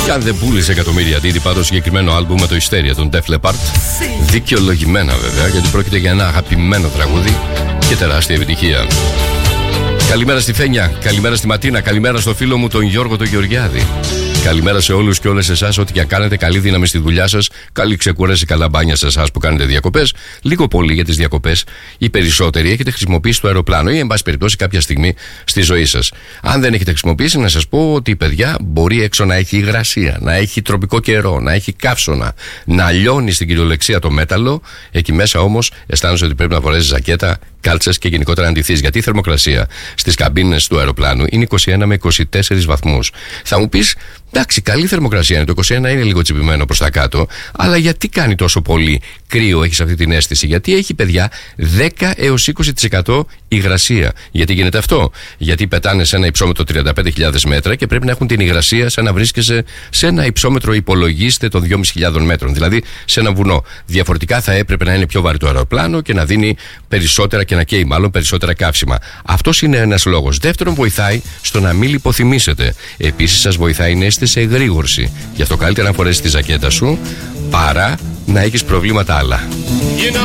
Και αν δεν πούλησε εκατομμύρια αντίτυπα το συγκεκριμένο άλμπουμ με το Hysteria των Def Leppard, δικαιολογημένα βέβαια, γιατί πρόκειται για ένα αγαπημένο τραγούδι και τεράστια επιτυχία. Καλημέρα στη Φένια, καλημέρα στη Ματίνα, καλημέρα στο φίλο μου τον Γιώργο τον Γεωργιάδη. Καλημέρα σε όλους και όλες εσάς, ό,τι και αν κάνετε, καλή δύναμη στη δουλειά σας, καλή ξεκούραση, καλά μπάνια σε εσάς που κάνετε διακοπές. Λίγο πολύ για τις διακοπές, οι περισσότεροι έχετε χρησιμοποιήσει το αεροπλάνο ή, εν πάση περιπτώσει, κάποια στιγμή στη ζωή σας. Αν δεν έχετε χρησιμοποιήσει, να σας πω ότι, παιδιά, μπορεί έξω να έχει υγρασία, να έχει τροπικό καιρό, να έχει καύσωνα, να λιώνει στην κυριολεξία το μέταλλο. Εκεί μέσα όμως αισθάνεσαι ότι πρέπει να φορέσεις ζακέτα, κάλτσες και γενικότερα να αντιθείς. Γιατί η θερμοκρασία στις καμπίνες του αεροπλάνου είναι 21 με 24 βαθμούς. Θα μου πεις, εντάξει, καλή θερμοκρασία είναι. Το 21 είναι λίγο τσιπημένο προς τα κάτω, αλλά γιατί κάνει τόσο πολύ κρύο, έχεις αυτή την αίσθηση? Γιατί έχει, παιδιά, 10 έως 20% υγρασία. Γιατί γίνεται αυτό? Γιατί πετάνε σε ένα υψόμετρο 35.000 μέτρα και πρέπει να έχουν την υγρασία σαν να βρίσκεσαι σε ένα υψόμετρο, υπολογίστε, των 2.500 μέτρων. Δηλαδή σε ένα βουνό. Διαφορετικά θα έπρεπε να είναι πιο βαρύ το αεροπλάνο και να δίνει περισσότερα και να καίει μάλλον περισσότερα καύσιμα. Αυτός είναι ένας λόγος. Δεύτερον, βοηθάει στο να μην λιποθυμήσετε. Επίσης, σας βοηθάει να είστε σε εγρήγορση. Γι' αυτό καλύτερα να φορέσεις τη ζακέτα σου παρά να έχεις προβλήματα άλλα.